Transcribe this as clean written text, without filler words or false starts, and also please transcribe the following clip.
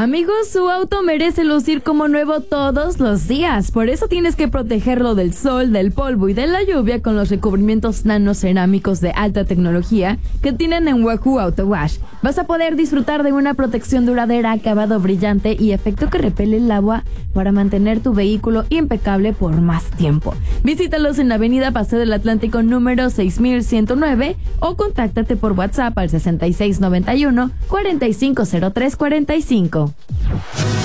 Amigos, su auto merece lucir como nuevo todos los días. Por eso tienes que protegerlo del sol, del polvo y de la lluvia con los recubrimientos nanocerámicos de alta tecnología que tienen en Wahoo Auto Wash. Vas a poder disfrutar de una protección duradera, acabado brillante y efecto que repele el agua para mantener tu vehículo impecable por más tiempo. Visítalos en la avenida Paseo del Atlántico número 6109 o contáctate por WhatsApp al 6691 450345.